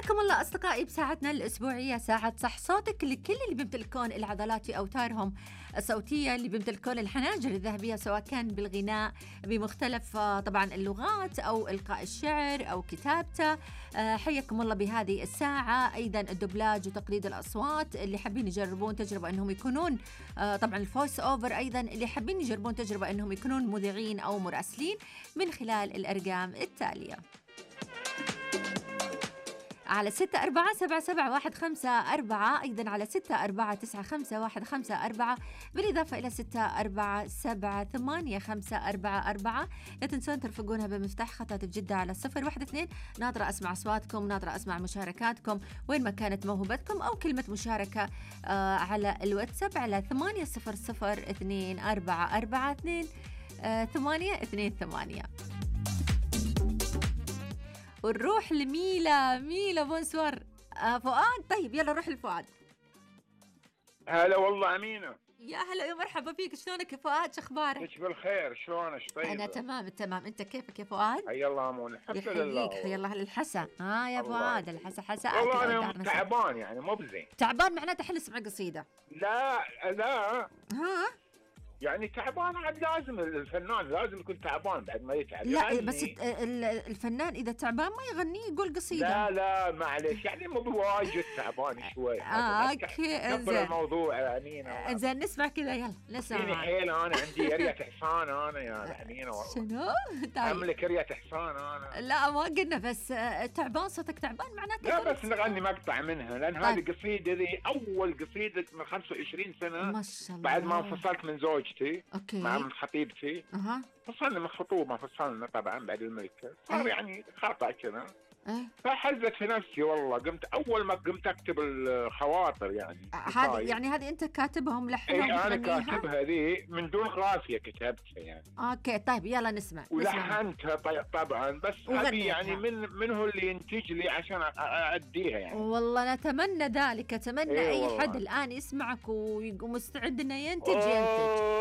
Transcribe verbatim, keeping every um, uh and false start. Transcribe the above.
حياكم الله أصدقائي بساعتنا الأسبوعية، ساعة صح صوتك، لكل اللي بيمتلكون العضلات في أوتارهم الصوتية، اللي بيمتلكون الحناجر الذهبية، سواء كان بالغناء بمختلف طبعا اللغات أو إلقاء الشعر أو كتابته. حياكم الله بهذه الساعة. أيضا الدبلاج وتقليد الأصوات، اللي حابين يجربون تجربة أنهم يكونون طبعا الفويس أوفر، أيضا اللي حابين يجربون تجربة أنهم يكونون مذيعين أو مراسلين، من خلال الأرقام التالية: على ستة أربعة سبعة سبعة واحد خمسة أربعة، أيضا على ستة أربعة تسعة خمسة واحد خمسة أربعة، بالإضافة إلى ستة أربعة سبعة ثمانية خمسة أربعة أربعة. لا تنسون ترفقونها بمفتاح خط هاتف جدة على الصفر واحد اثنين. ناطرة أسمع أصواتكم، ناطرة أسمع مشاركاتكم، وين ما كانت موهبتكم أو كلمة مشاركة آه على الواتساب على ثمانية صفر صفر اثنين أربعة أربعة اثنين آه ثمانية اثنين ثمانية. ونروح لميلا. ميلا بونسوار. آه فؤاد. طيب يلا نروح لفؤاد. هلا والله أمينة. يا هلا يا مرحبا فيك، شلونك يا فؤاد؟ شو اخبارك؟ ايش بالخير، شلونك؟ طيب انا تمام تمام، انت كيفك يا فؤاد؟ حي الله امون، الحمد لله. يحييك، حي الله الحسا. ها يا فؤاد الحسا حسا. والله انا تعبان يعني مو بزين. تعبان معناته حل اسمع قصيده. لا لا ها يعني تعبان، عاد لازم الفنان لازم يكون تعبان بعد ما يتعب. لا يعني بس الفنان اذا تعبان ما يغني، يقول قصيده. لا لا معلش، يعني مو بواجد تعبان شوي. اه اوكي كبر الموضوع يعني. زين نسمع كذا، يلا نسمع. فيني حيل انا عندي رية حصان انا يا امينه والله. شنو؟ املك رية حصان انا. لا ما قلنا، بس تعبان، صوتك تعبان معناته. لا بس نغني مقطع منها، لان هذه قصيده ذي اول قصيده من خمسة وعشرين سنه، ما شاء الله، بعد ما انفصلت من زوجتي. اوكي. مع خطيبتي. اها. فصلنا من خطوبه، فصلنا طبعا بعد الملكه، صار أه. يعني خطأ كذا. أه. فحزت في نفسي والله، قمت اول ما قمت اكتب الخواطر يعني. هذه يعني هذه انت كاتبهم لحنهم؟ اي انا كاتبها ذي من دون قافيه كتبتها يعني. اوكي طيب يلا نسمع. ولحنتها طبعا، بس هذه يعني من من هو اللي ينتج لي عشان ااديها يعني. والله نتمنى ذلك، اتمنى اي اي والله. حد الان يسمعك ومستعد انه ينتج ينتج.